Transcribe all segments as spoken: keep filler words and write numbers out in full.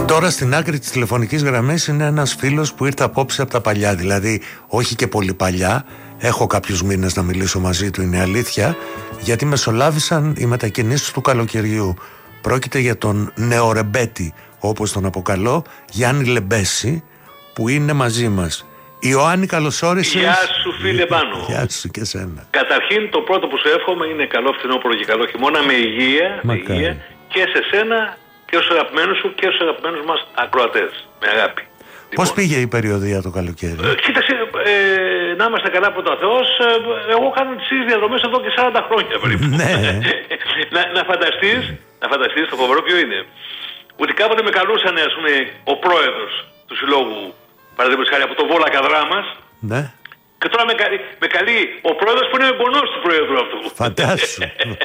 Τώρα στην άκρη της τηλεφωνικής γραμμής είναι ένας φίλος που ήρθε απόψε από τα παλιά. Δηλαδή, όχι και πολύ παλιά. Έχω κάποιους μήνες να μιλήσω μαζί του, είναι αλήθεια. Γιατί μεσολάβησαν οι μετακινήσεις του καλοκαιριού. Πρόκειται για τον νεορεμπέτη, όπως τον αποκαλώ, Γιάννη Λεμπέση, που είναι μαζί μας. Ιωάννη, καλώς όρισες. Γεια σου, φίλε Πάνο. Γεια σου και σένα. Καταρχήν, το πρώτο που σου εύχομαι είναι καλό φθινόπωρο και καλό χειμώνα με υγεία, με υγεία και σε σένα και στους αγαπημένους σου και στους αγαπημένους μας ακροατές. Με αγάπη. Πώς λοιπόν, πήγε η περιοδία το καλοκαίρι? Ε, κοίταξε, ε, να είμαστε καλά από το Θεός. Ε, εγώ κάνω τις ίδιες διαδρομές εδώ και σαράντα χρόνια περίπου. Ναι. να, να φανταστείς, να φανταστείς το φοβερό ποιο είναι. Ότι κάποτε με καλούσαν, ας πούμε, ο πρόεδρος του συλλόγου, παραδείγματος χάρη από το Βόλα Καδρά μας. Ναι. Και τώρα με, καλεί, με καλεί ο πρόεδρος που είναι γονός του πρόεδρου αυτού. Φαντάσου.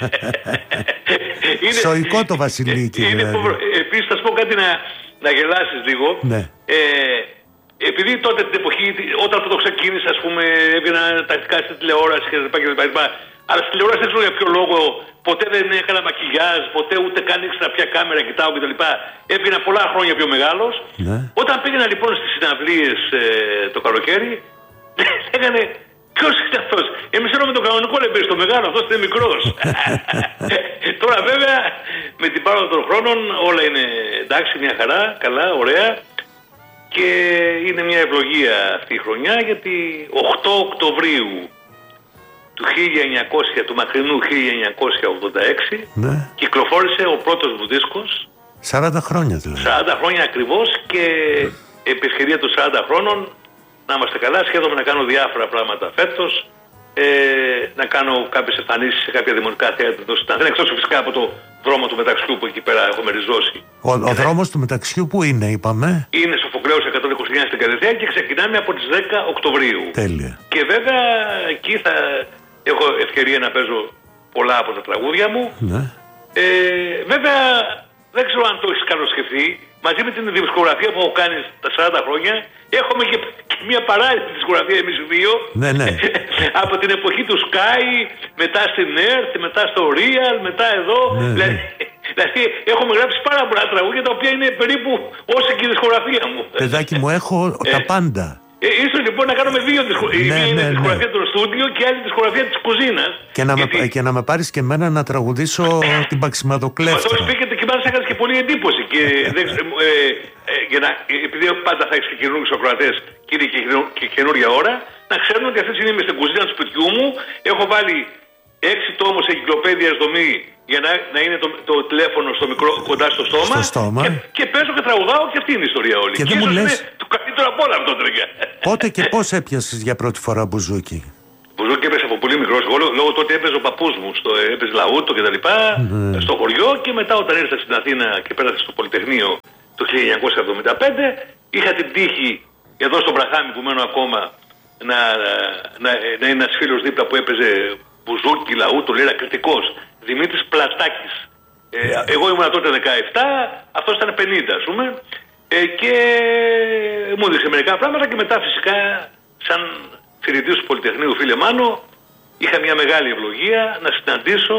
είναι, Σοϊκό το Βασιλίκι. Είναι δηλαδή. Επίσης θα σου πω κάτι να, να γελάσεις λίγο. Ναι. Ε, επειδή τότε την εποχή, όταν το ξεκίνησα, ας πούμε, έβγαινα τακτικά στη τηλεόραση και τα λοιπά. Αλλά στη τηλεόραση δεν ξέρω για ποιο λόγο, ποτέ δεν έκανα μακιγιάζ, ποτέ ούτε καν ήξερα ποια κάμερα κοιτάω κτλ. Έβγαινα πολλά χρόνια πιο μεγάλος. Ναι. Όταν πήγαινα λοιπόν στις συναυλίες ε, το καλοκαίρι, λέγανε ποιος είναι αυτός? Εμείς έρχομαι το κανονικό Λεμπέση, το μεγάλο, αυτός είναι μικρός. Τώρα βέβαια με την πάροδο των χρόνων όλα είναι εντάξει, μια χαρά, καλά, ωραία. Και είναι μια ευλογία αυτή η χρονιά, γιατί οκτώ Οκτωβρίου του χίλια εννιακόσια, του μακρινού χίλια εννιακόσια ογδόντα έξι, ναι, κυκλοφόρησε ο πρώτος μου δίσκος. σαράντα χρόνια δηλαδή. σαράντα χρόνια ακριβώς, και επί ευκαιρία των σαράντα χρόνων, να είμαστε καλά, σχέδομαι να κάνω διάφορα πράγματα φέτος, ε, να κάνω κάποιες εμφανίσεις σε κάποια δημοτικά θέατρα εδώ στην Αθήνα, εκτός φυσικά από το δρόμο του Μεταξιού που εκεί πέρα έχω μεριζώσει. Ο, ο δρόμος του Μεταξιού που είναι, είπαμε? Είναι στο Φωκλέους εκατόν είκοσι εννιά στην Καρδιά και ξεκινάμε από τις δέκα Οκτωβρίου. Τέλεια. Και βέβαια εκεί θα έχω ευκαιρία να παίζω πολλά από τα τραγούδια μου. Ναι. Ε, βέβαια δεν ξέρω αν το έχεις καλοσκεφτεί. Μαζί με την δισκογραφία που έχω κάνει τα σαράντα χρόνια, έχουμε και, και μια παράλληλη δισκογραφία εμείς δύο. Ναι, ναι. Από την εποχή του Sky, μετά στην Earth, μετά στο Real, μετά εδώ. Ναι, δηλαδή, ναι. δηλαδή έχουμε γράψει πάρα πολλά τραγούδια τα οποία είναι περίπου όσο και η δισκογραφία μου. Παιδάκι μου, έχω τα πάντα. Ε, ίσως λοιπόν να κάνουμε δύο δισκογραφίες. Ναι, μία ναι, είναι ναι. η δισκογραφία του στούντιο και άλλη δισκογραφία της κουζίνας. Και να, γιατί... με, και να με πάρεις και εμένα να τραγουδήσω την Παξιμαδοκλέφτρα. Αυτό πήγε και μάλιστα έκανες και πολύ εντύπωση. Και, δεν, ε, ε, ε, για να, επειδή πάντα θα έχεις και καινούργιους ακροατές και είναι και, και καινούργια ώρα, να ξέρουν ότι αυτή τη στιγμή είμαι στην κουζίνα του σπιτιού μου. Έχω βάλει έξι τόμους εγκυκλοπαίδειας δομή για να, να είναι το, το τηλέφωνο στο μικρό, κοντά στο στόμα. Στο στόμα. Και, και παίζω και τραγουδάω, και αυτή είναι η ιστορία όλη. Και, και δεν μου λες... είναι το καλύτερο από όλα αυτό τρίγια. Πότε και πώς έπιασες για πρώτη φορά μπουζούκι? Μπουζούκι έπαιζε από πολύ μικρός. Εγώ λόγω τότε έπαιζε ο παππούς μου, στο, έπαιζε λαούτο και τα λοιπά, mm. στο χωριό, και μετά όταν ήρθα στην Αθήνα και πέρασα στο Πολυτεχνείο το χίλια εννιακόσια εβδομήντα πέντε, είχα την τύχη εδώ στο Μπραχάμι που μένω ακόμα να, να, να είναι ένας φίλος δίπλα που έπαιζε μπουζούκι, λαούτο, λίρα, κριτικός, Δημήτρης Πλατάκης. Ε, εγώ ήμουν τότε δεκαεπτά, αυτός ήταν πενήντα, ας πούμε, ε, και μου έδειξε μερικά πράγματα, και μετά φυσικά σαν φοιτητής του Πολυτεχνείου, φίλε Μάνο, είχα μια μεγάλη ευλογία να συναντήσω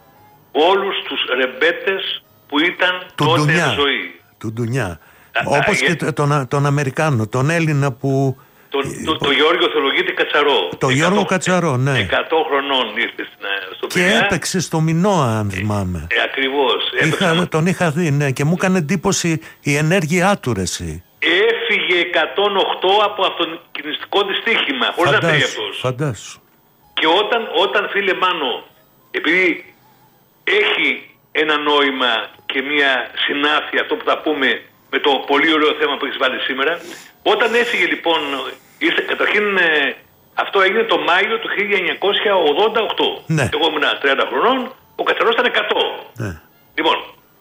όλους τους ρεμπέτες που ήταν του τότε Ντουνιά, στη ζωή. Του Ντουνιά. Όπως και τον, τον Αμερικάνο, τον Έλληνα που... Τον το, το Γιώργο Θεολογίτη Κατσαρό. Το Γιώργο Κατσαρό, ναι. εκατό χρονών ήρθε στο Και Πειραιά. Έπαιξε στο Μινώα, αν θυμάμαι. Ε, ακριβώς. Είχα, τον είχα δει, ναι, και μου έκανε εντύπωση η ενέργειά του, ρε εσύ. Έφυγε εκατόν οκτώ από αυτοκινηστικό δυστύχημα, χωρίς να θέλει αυτός. Φαντάσου. Και όταν, όταν, φίλε Μάνο, επειδή έχει ένα νόημα και μια συνάφεια, αυτό που θα πούμε με το πολύ ωραίο θέμα που έχεις βάλει σήμερα, όταν έφυγε λοιπόν, ήρθε, καταρχήν ε, αυτό έγινε το Μάιο του χίλια εννιακόσια ογδόντα οκτώ. Ναι. Εγώ ήμουν τριάντα χρονών, ο Κατσαρός ήταν εκατό. Ναι. Λοιπόν,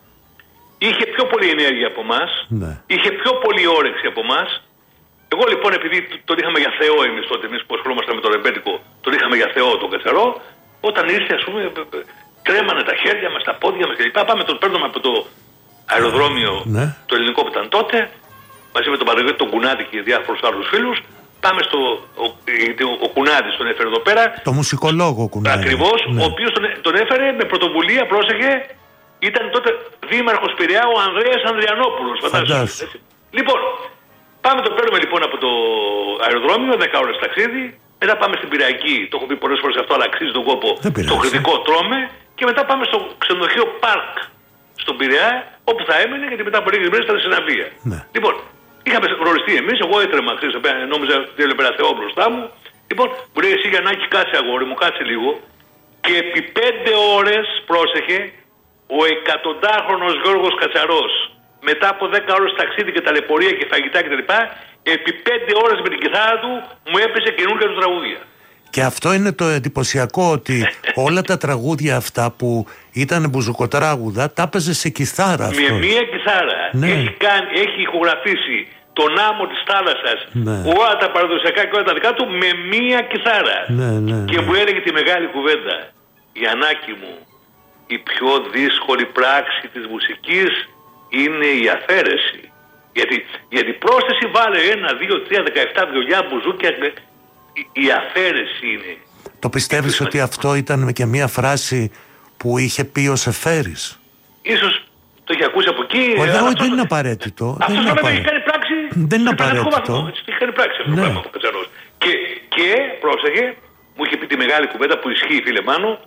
είχε πιο πολύ ενέργεια από εμάς, ναι. είχε πιο πολύ όρεξη από εμάς. Εγώ λοιπόν, επειδή τον είχαμε για Θεό εμείς τότε, εμείς που ασχολούμασταν με το ρεμπέτικο, τον είχαμε για Θεό τον Κατσαρό, όταν ήρθε, ας πούμε, τρέμανε τα χέρια μας, τα πόδια μας κλπ. Πάμε, τον παίρνουμε από το αεροδρόμιο, ναι. το ελληνικό που ήταν τότε, μαζί με τον Παναγιώτη τον Κουνάτη και διάφορους άλλους φίλους. Πάμε στο. Ο, ο, ο Κουνάτης τον έφερε εδώ πέρα. Το μουσικολόγο Κουνάτη. Ακριβώς, ναι. ο οποίος τον, τον έφερε με πρωτοβουλία, πρόσεχε, ήταν τότε δήμαρχος Πειραιά ο Ανδρέας Ανδριανόπουλος. Φαντάσου. Λοιπόν, πάμε το παίρνουμε λοιπόν από το αεροδρόμιο, δέκα ώρες ταξίδι. Μετά πάμε στην Πειραϊκή, το έχω πει πολλές φορές αυτό, αλλά αξίζει τον κόπο. Το κριτικό τρώμε. Και μετά πάμε στο ξενοδοχείο Πάρκ στον Πειραιά, όπου θα έμενε, γιατί μετά από λίγες μέρες ήταν συναυλία. Ναι. Λοιπόν, είχαμε γνωριστεί εμείς, εγώ έτρεμα, ξέρεις, νόμιζα ότι έλεγε πέρα Θεό μπροστά μου. Λοιπόν, μου λέει εσύ Γιαννάκη, κάτσε αγόρι μου, κάτσε λίγο. Και επί πέντε ώρες, πρόσεχε, ο εκατοντάχρονος Γιώργος Κατσαρός, μετά από δέκα ώρες ταξίδι και ταλαιπωρία και φαγητά κτλ., επί πέντε ώρες με την κιθάρα του μου έπαιζε καινούργια του τραγούδια. Και αυτό είναι το εντυπωσιακό, ότι όλα τα τραγούδια αυτά που ήταν μπουζουκοτράγουδα τα έπαιζε σε κιθάρα. Με αυτό. μία κιθάρα. Ναι. Έχει, κάνει, έχει ηχογραφήσει τον άμμο της θάλασσας, ναι. όλα τα παραδοσιακά και όλα τα δικά του με μία κιθάρα. Ναι, ναι, ναι. Και μου έλεγε τη μεγάλη κουβέντα. Γιαννάκη μου, η πιο δύσκολη πράξη της μουσικής είναι η αφαίρεση. Γιατί, γιατί πρόσθεση βάλε ένα, δύο, τρία, δεκαεπτά βιολιά, μπουζούκια. Η αφαίρεση είναι. Το πιστεύεις ότι αυτό ήταν και μια φράση που είχε πει ο Σεφέρης? Ίσως το είχε ακούσει από εκεί. Όχι, δεν αυτό, είναι απαραίτητο. Αυτό το πράγμα έχει κάνει πράξη. Δεν είναι απαραίτητο. Έχει κάνει πράξη αυτό το πράγμα ο Κατσαρός. Και, και πρόσεχε, μου είχε πει τη μεγάλη κουβέντα που ισχύει, φίλε Μάνο,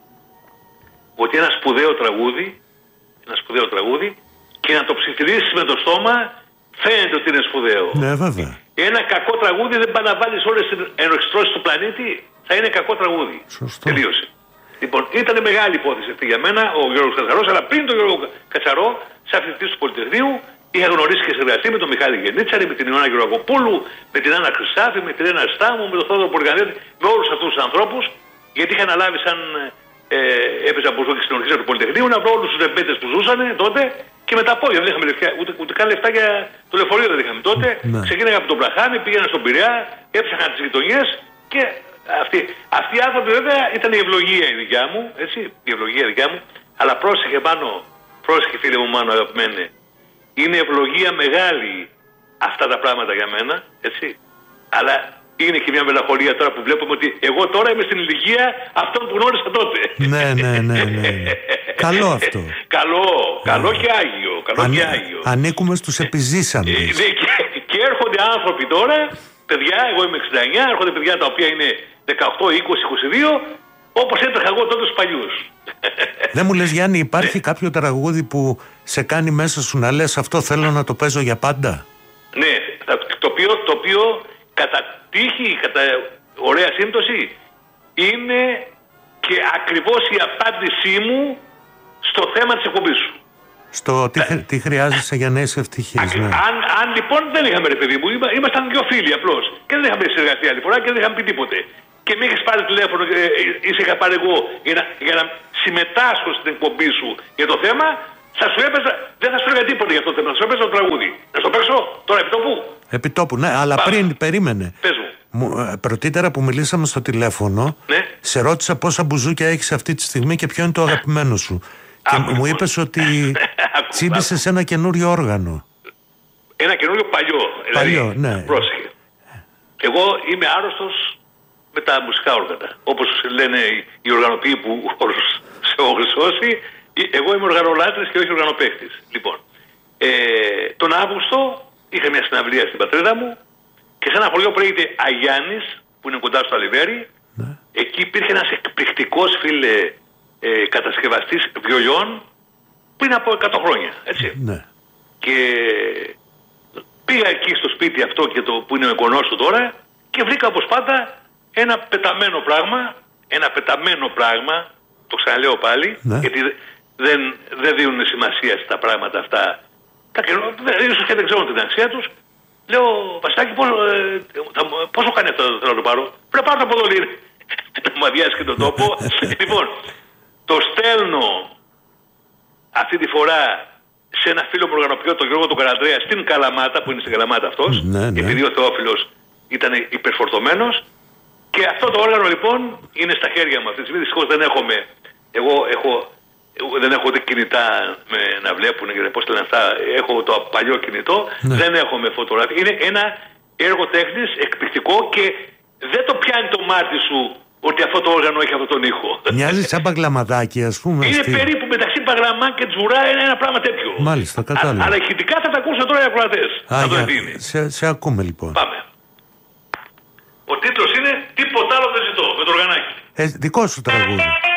ότι ένα σπουδαίο τραγούδι, ένα σπουδαίο τραγούδι, και να το ψιθυρίσεις με το στόμα, φαίνεται ότι είναι σπουδαίο. Ναι, βέβαια. Ένα κακό τραγούδι δεν πάει να βάλεις όλες τις ενορχιστρώσεις του πλανήτη, θα είναι κακό τραγούδι. Σωστό. Τελείωσε. Λοιπόν, ήταν μεγάλη υπόθεση αυτή για μένα ο Γιώργος Κατσαρός, αλλά πριν τον Γιώργο Κατσαρό, σαν φοιτητής του Πολυτεχνείου, είχα γνωρίσει και συνεργαστεί με τον Μιχάλη Γενίτσαρη, με την Ιωάννα Γεωργοπούλου, με την Άννα Χρυσάφη, με την Ένα Στάμου, με τον Θόδωρο Πουργανίδη, με όλους αυτούς τους ανθρώπους, γιατί είχα αναλάβει σαν ε, έπαιζα μπουζούκι στην ορχήστρα του Πολυτεχνείου να βρω όλους τους ρεμπέτες που ζούσαν τότε. Και με τα πόδια δεν είχαμε λεφτά, ούτε, ούτε καν λεφτά για το λεωφορείο δεν είχαμε τότε. Ναι. Ξεκίναγα από τον Πλαχάνη, πήγαινα στον Πειραιά, έψαχνα τις γειτονιές και αυτοί, αυτοί οι άνθρωποι βέβαια ήταν η ευλογία η δικιά μου, έτσι, η ευλογία η δικιά μου, αλλά πρόσεχε πάνω, πρόσεχε φίλε μου Μάνο αγαπημένε, είναι ευλογία μεγάλη αυτά τα πράγματα για μένα, έτσι, αλλά είναι και μια μελαγχολία τώρα που βλέπουμε ότι εγώ τώρα είμαι στην ηλικία αυτών που γνώρισα τότε. Ναι, ναι, ναι, ναι. Καλό αυτό. Καλό, καλό και άγιο. Καλό Αν, και άγιο. Ανήκουμε στους επιζήσαντες. Ε, ναι, και, και έρχονται άνθρωποι τώρα, παιδιά, εγώ είμαι εξήντα εννιά, έρχονται παιδιά τα οποία είναι δεκαοκτώ, είκοσι, είκοσι δύο, όπως έτρεχα εγώ τότε στους παλιούς. Δεν μου λες Γιάννη, υπάρχει κάποιο τραγούδι που σε κάνει μέσα σου να λες αυτό θέλω να το παίζω για πάντα? Ναι, το οποίο, το οποίο κατά τύχη, κατά ωραία σύμπτωση, είναι και ακριβώς η απάντησή μου στο θέμα της εκπομπής σου. Στο τι, ε, τι χρειάζεσαι για να είσαι ευτυχής. Ναι. Αν, αν λοιπόν δεν είχαμε ρε παιδί μου, είμα, ήμασταν δύο φίλοι απλώς και δεν είχαμε συνεργαστεί άλλη φορά και δεν είχαμε πει τίποτε. Και με είχες πάρει τηλέφωνο και ε, είσαι είχα πάρει εγώ για να, για να συμμετάσχω στην εκπομπή σου για το θέμα, θα σου έπαιζα, δεν θα σου έλεγα τίποτα για αυτό το θέμα, θα σου έπαιζα το τραγούδι. Να στο παίξω τώρα επί τόπου. Επί τόπου, ναι, αλλά Πάμε. πριν περίμενε. Πες μου. Μου, πρωτήτερα που μιλήσαμε στο τηλέφωνο, ναι. σε ρώτησα πόσα μπουζούκια έχεις αυτή τη στιγμή και ποιο είναι το αγαπημένο σου. Και Ά, μου είπες ότι τσίμπησες ένα καινούριο όργανο. Ένα καινούριο παλιό. Παλιό, δηλαδή, ναι. Πρόσεχε. Εγώ είμαι άρρωστος με τα μουσικά όργανα. Όπως λένε οι οργανοποιοί που σε έχω χρυσώσει, εγώ είμαι οργανολάτρης και όχι οργανοπαίχτης. Λοιπόν, ε, τον Αύγουστο είχα μια συναυλία στην πατρίδα μου και σε ένα χωριό που λέγεται Αγιάννης, που είναι κοντά στο Αλιβέρι, ναι. Εκεί υπήρχε ένας εκπληκτικός φίλε ε, κατασκευαστής βιολιών πριν από εκατό χρόνια, έτσι. Ναι. Και πήγα εκεί στο σπίτι αυτό και το, που είναι ο εγγονός του τώρα και βρήκα όπως πάντα ένα πεταμένο πράγμα, ένα πεταμένο πράγμα, το ξαναλέω πάλι, ναι. Γιατί δεν, δεν δίνουν σημασία στα πράγματα αυτά. Τα, ίσως και δεν ξέρουν την αξία τους. Λέω, Βασιλάκη, πόσο, ε, θα, πόσο κάνει αυτό, θέλω να το πάρω. Πρέπει να πάρω το από εδώ, λέει. Να μου αδειάσει και τον τόπο. Λοιπόν, το στέλνω αυτή τη φορά σε ένα φίλο μου οργανοποιό, τον Γιώργο τον Καραντρέα, στην Καλαμάτα, που είναι στην Καλαμάτα αυτός, ναι, ναι. Επειδή ο Θεόφιλος ήταν υπερφορτωμένος. Και αυτό το όργανο λοιπόν είναι στα χέρια μου αυτή τη στιγμή. Δυστυχώς δεν έχουμε, εγώ έχω, εγώ δεν έχω ούτε κινητά με, να βλέπουν και πώς λένε αυτά. Έχω το παλιό κινητό, ναι. Δεν έχω με φωτογραφία. Είναι ένα έργο τέχνης εκπληκτικό και δεν το πιάνει το μάτι σου ότι αυτό το όργανο έχει αυτόν τον ήχο. Μοιάζει σαν παγκλαμαδάκι, ας πούμε. Είναι στη... περίπου μεταξύ γραμμά και τσβουρά είναι ένα πράγμα τέτοιο. Μάλιστα, κατάλαβα. Αλλά ηχητικά θα τα ακούσουν τώρα οι ακροατές. Α, για, σε, σε ακούμε λοιπόν. Πάμε. Ο τίτλος είναι «Τίποτα άλλο δεν ζητώ» με το οργανάκι. Ε, δικό σου τραγούδι.